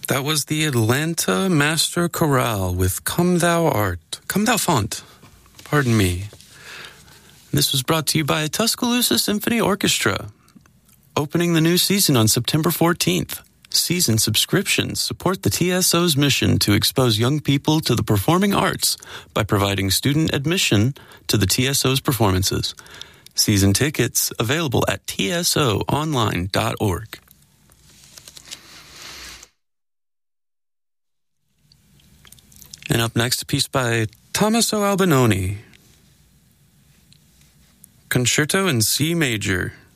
That was the Atlanta Master Chorale with Come Thou Font. Pardon me. This was brought to you by Tuscaloosa Symphony Orchestra. Opening the new season on September 14th. Season subscriptions support the TSO's mission to expose young people to the performing arts by providing student admission to the TSO's performances. Season tickets available at tsoonline.org. And up next, a piece by Tommaso Albinoni. Concerto in C Major.